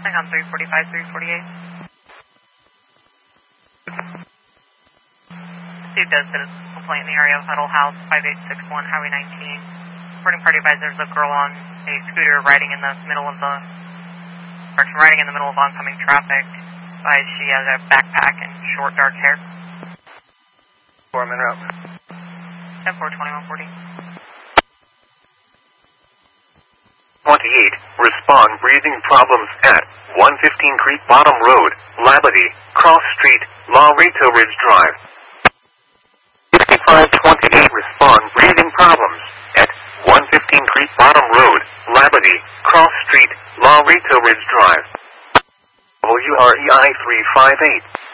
crossing on 345, 348. Received a citizen complaint in the area of Huddle House, 5861 Highway 19. Reporting party advised there's a girl on a scooter riding in the middle of oncoming traffic. She has a backpack and short dark hair. 4 en route. 10-4-2140. 28, respond breathing problems at 115 Creek Bottom Road, Labadie, Cross Street, Laurito Ridge Drive. 6528, respond breathing problems at 115 Creek Bottom Road, Labadie, Cross Street, Laurito Ridge Drive. WREI 358.